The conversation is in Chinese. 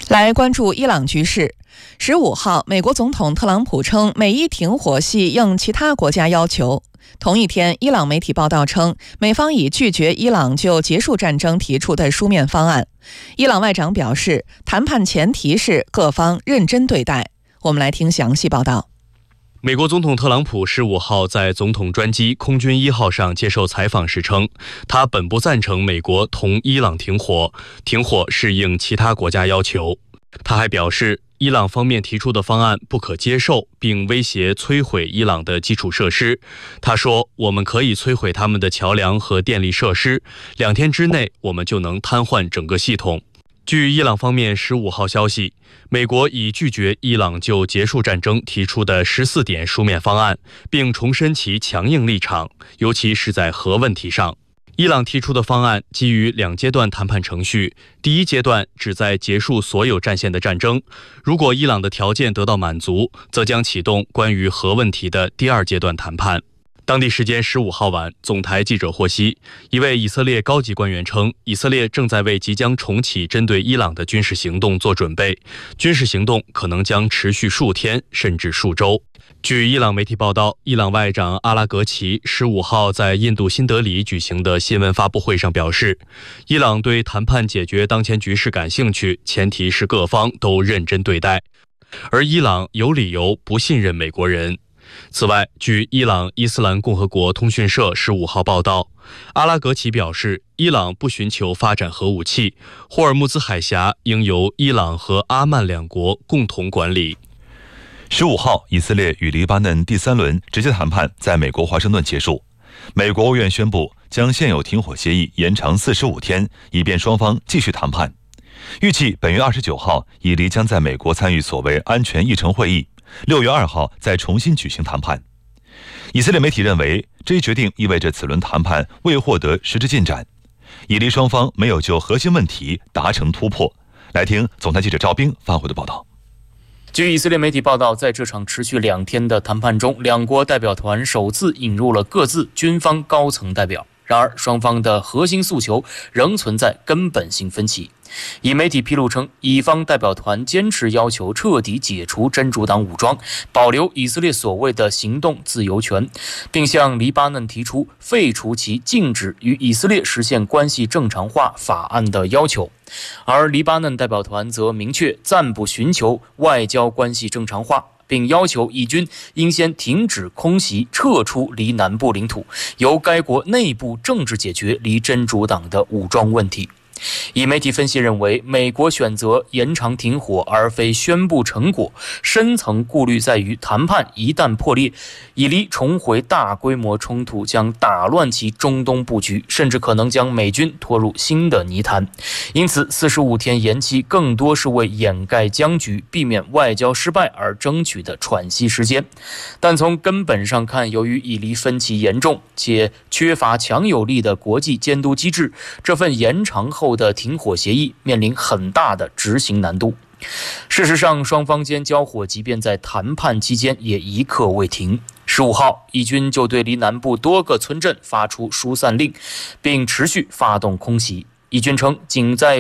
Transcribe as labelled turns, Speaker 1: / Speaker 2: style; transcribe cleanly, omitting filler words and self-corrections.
Speaker 1: 来关注伊朗局势。15号，美国总统特朗普称，美伊停火系应其他国家要求。同一天，伊朗媒体报道称，美方已拒绝伊朗就结束战争提出的书面方案。伊朗外长表示，谈判前提是各方认真对待。我们来听详细报道。
Speaker 2: 美国总统特朗普15号在总统专机空军1号上接受采访时称，他本不赞成美国同伊朗停火，停火是应其他国家要求。他还表示，伊朗方面提出的方案不可接受，并威胁摧毁伊朗的基础设施。他说，我们可以摧毁他们的桥梁和电力设施，2天之内我们就能瘫痪整个系统。据伊朗方面15号消息，美国已拒绝伊朗就结束战争提出的14点书面方案，并重申其强硬立场，尤其是在核问题上。伊朗提出的方案基于2阶段谈判程序，第一阶段旨在结束所有战线的战争，如果伊朗的条件得到满足，则将启动关于核问题的第2阶段谈判。当地时间15号晚，总台记者获悉，一位以色列高级官员称，以色列正在为即将重启针对伊朗的军事行动做准备，军事行动可能将持续数天甚至数周。据伊朗媒体报道，伊朗外长阿拉格齐15号在印度新德里举行的新闻发布会上表示，伊朗对谈判解决当前局势感兴趣，前提是各方都认真对待，而伊朗有理由不信任美国人。此外，据伊朗伊斯兰共和国通讯社15号报道，阿拉格齐表示，伊朗不寻求发展核武器，霍尔木兹海峡应由伊朗和阿曼2国共同管理。
Speaker 3: 15号，以色列与黎巴嫩第3轮直接谈判在美国华盛顿结束。美国国务院宣布将现有停火协议延长45天，以便双方继续谈判。预计本月29号，以黎将在美国参与所谓安全议程会议，6月2号再重新举行谈判。以色列媒体认为，这一决定意味着此轮谈判未获得实质进展，以黎双方没有就核心问题达成突破。来听总台记者赵冰发回的报道。
Speaker 4: 据以色列媒体报道，在这场持续2天的谈判中，2国代表团首次引入了各自军方高层代表。然而，双方的核心诉求仍存在根本性分歧。以媒体披露称，以方代表团坚持要求彻底解除真主党武装，保留以色列所谓的行动自由权，并向黎巴嫩提出废除其禁止与以色列实现关系正常化法案的要求。而黎巴嫩代表团则明确暂不寻求外交关系正常化，并要求以军应先停止空袭，撤出离南部领土，由该国内部政治解决离真主党的武装问题。以媒体分析认为，美国选择延长停火而非宣布成果，深层顾虑在于谈判一旦破裂，以黎重回大规模冲突将打乱其中东布局，甚至可能将美军拖入新的泥潭。因此45天延期更多是为掩盖僵局，避免外交失败而争取的喘息时间。但从根本上看，由于以黎分歧严重且缺乏强有力的国际监督机制，这份延长后的停火协议面临很大的执行难度。事实上，双方间交火即便在谈判期间也一刻未停。15号，以军就对离南部多个村镇发出疏散令，并持续发动空袭。以军称，仅在